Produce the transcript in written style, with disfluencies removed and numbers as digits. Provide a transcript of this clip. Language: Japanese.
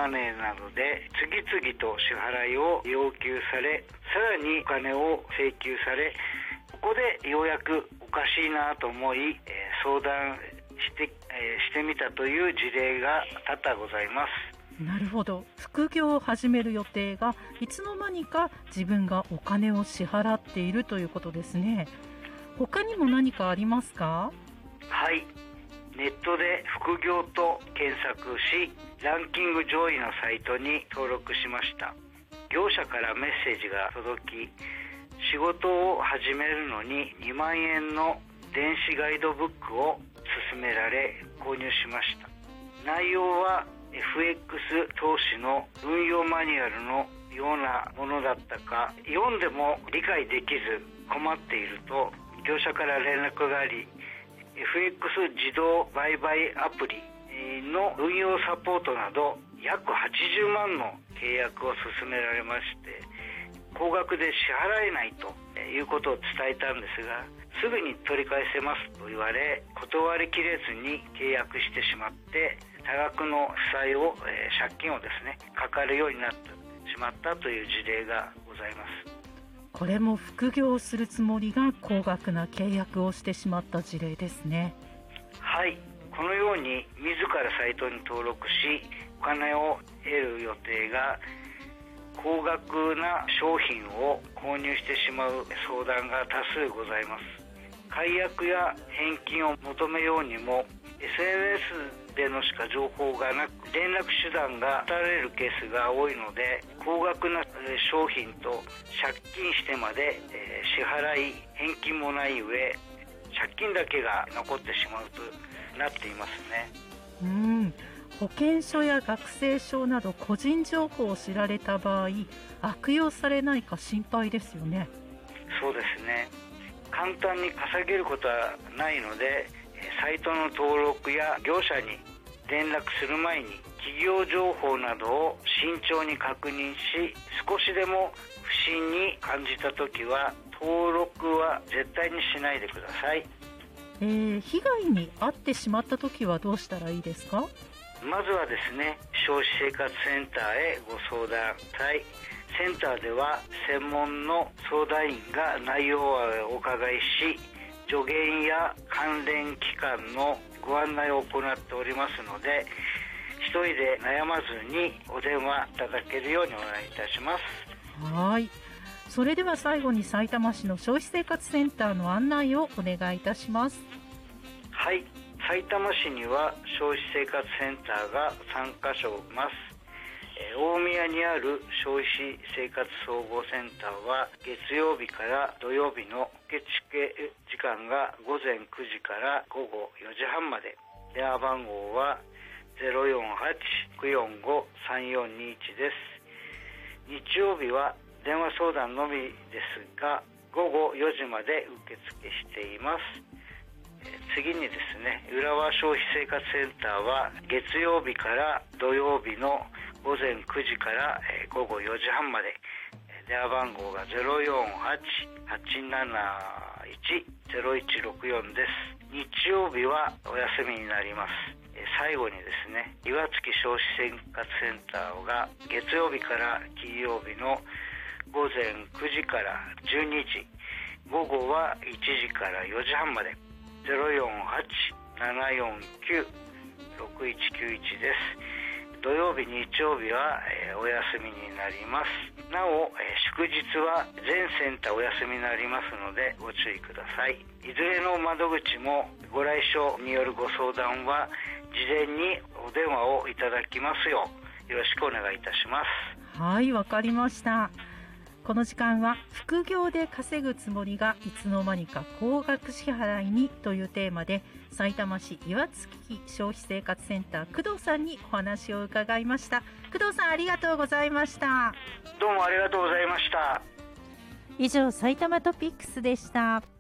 マネーなどで次々と支払いを要求され、さらにお金を請求され、ここでようやくおかしいなと思い、相談してみたという事例が多々ございます。 なるほど。副業を始める予定がいつの間にか自分がお金を支払っているということですね。他にも何かありますか？ はい、ネットで副業と検索し、ランキング上位のサイトに登録しました。業者からメッセージが届き、仕事を始めるのに2万円の電子ガイドブックを勧められ購入しました。内容は FX 投資の運用マニュアルのようなものだったか、読んでも理解できず困っていると業者から連絡があり、FX 自動売買アプリの運用サポートなど約80万の契約を勧められまして、高額で支払えないということを伝えたんですが、すぐに取り返せますと言われ、断りきれずに契約してしまって、多額の負債を、借金をですね、かかるようになってしまったという事例がございます。 これも副業するつもりが高額な契約をしてしまった事例ですね。 はい、このように自らサイトに登録し、お金を得る予定が高額な商品を購入してしまう相談が多数ございます。解約や返金を求めようにも SNS でのしか情報がなく、連絡手段が断たれるケースが多いので、高額な商品と借金してまで支払い返金もない上、借金だけが残ってしまうとなっていますね。 保険証や学生証など個人情報を知られた場合、悪用されないか心配ですよね。 そうですね。簡単に稼げることはないので、サイトの登録や業者に連絡する前に企業情報などを慎重に確認し、少しでも不審に感じたときは登録は絶対にしないでください。 被害に遭ってしまったときはどうしたらいいですか？ まずはですね、消費生活センターへご相談ください。センターでは専門の相談員が内容をお伺いし、助言や関連機関のご案内を行っておりますので、一人で悩まずにお電話いただけるようにお願いいたします。 はい。それでは最後にさいたま市の消費生活センターの案内をお願いいたします。 はい。さいたま市には消費生活センターが3カ所います。大宮にある消費生活総合センターは月曜日から土曜日の受付時間が午前9時から午後4時半まで。電話番号は 048-945-3421 です。日曜日は電話相談のみですが、午後4時まで受付しています。次にですね、浦和消費生活センターは月曜日から土曜日の午前9時から午後4時半まで。電話番号が 048-871-0164 です。日曜日はお休みになります。最後にですね、岩槻消費生活センターが月曜日から金曜日の午前9時から12時、午後は1時から4時半まで。048-749-6191 です。土曜日、日曜日は、お休みになります。なお、祝日は全センターお休みになりますのでご注意ください。いずれの窓口もご来所によるご相談は事前にお電話をいただきますようよろしくお願いいたします。 はい、わかりました。この時間は副業で稼ぐつもりがいつの間にか高額支払いにというテーマで、さいたま市岩槻消費生活センター工藤さんにお話を伺いました。工藤さん、ありがとうございました。 どうもありがとうございました。 以上、埼玉トピックスでした。